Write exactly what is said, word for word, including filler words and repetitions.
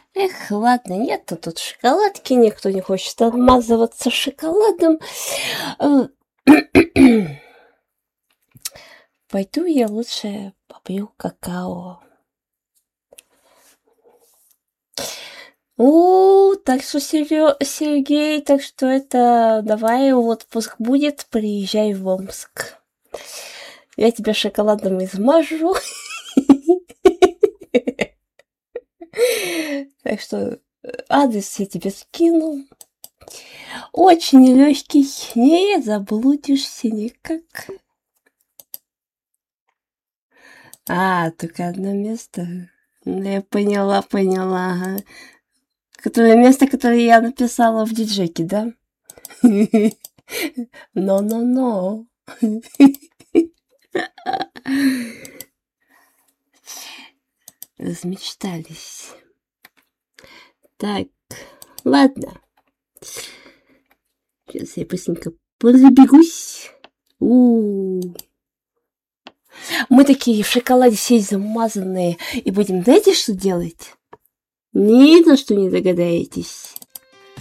Эх, ладно, нету тут шоколадки, никто не хочет обмазываться шоколадом. Пойду я лучше попью какао. О, так что, Сергей, так что это, давай, отпуск будет, приезжай в Омск. Я тебя шоколадом измажу. Так что адрес я тебе скину. Очень легкий, не заблудишься никак. А, только одно место. Я поняла, поняла. Ага. Которое место, которое я написала в диджеке, да? Но-но-но. Размечтались. Так, ладно. Сейчас я быстренько пробегусь. У-у-у. Мы такие в шоколаде все замазанные. И будем, знаете, что делать? Ни за что не догадаетесь.